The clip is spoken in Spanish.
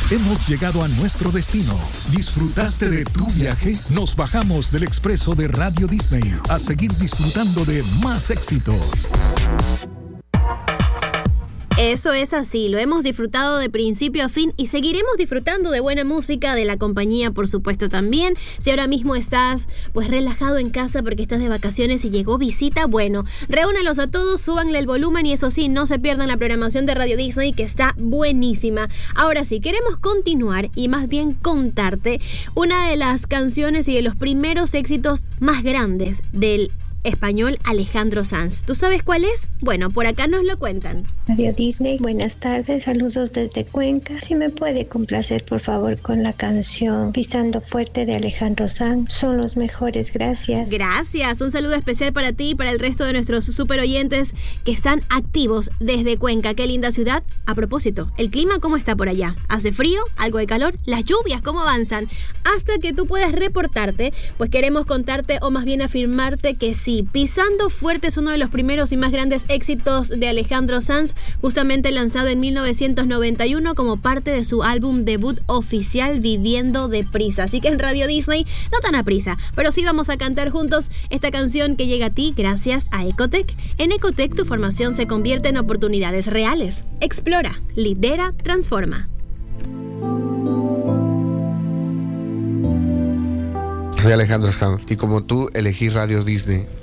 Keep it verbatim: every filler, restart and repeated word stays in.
Hemos llegado a nuestro destino. ¿Disfrutaste de tu viaje? Nos bajamos del expreso de Radio Disney a seguir disfrutando de más éxitos. Eso es así, lo hemos disfrutado de principio a fin y seguiremos disfrutando de buena música, de la compañía por supuesto también. Si ahora mismo estás pues relajado en casa porque estás de vacaciones y llegó visita, bueno, reúnalos a todos, súbanle el volumen y eso sí, no se pierdan la programación de Radio Disney que está buenísima. Ahora sí, queremos continuar y más bien contarte una de las canciones y de los primeros éxitos más grandes del español Alejandro Sanz. ¿Tú sabes cuál es? Bueno, por acá nos lo cuentan. Radio Disney, buenas tardes, saludos desde Cuenca. Si me puede complacer por favor con la canción Pisando Fuerte de Alejandro Sanz, son los mejores, gracias. Gracias, un saludo especial para ti y para el resto de nuestros super oyentes que están activos desde Cuenca. Qué linda ciudad. A propósito, ¿el clima cómo está por allá? ¿Hace frío? ¿Algo de calor? ¿Las lluvias cómo avanzan? Hasta que tú puedas reportarte, pues queremos contarte o más bien afirmarte que sí. Sí, Pisando Fuerte es uno de los primeros y más grandes éxitos de Alejandro Sanz, justamente lanzado en mil novecientos noventa y uno como parte de su álbum debut oficial Viviendo Deprisa. Así que en Radio Disney, no tan a prisa, pero sí vamos a cantar juntos esta canción que llega a ti gracias a Ecotec. En Ecotec tu formación se convierte en oportunidades reales. Explora, lidera, transforma. Soy Alejandro Sanz y como tú elegí Radio Disney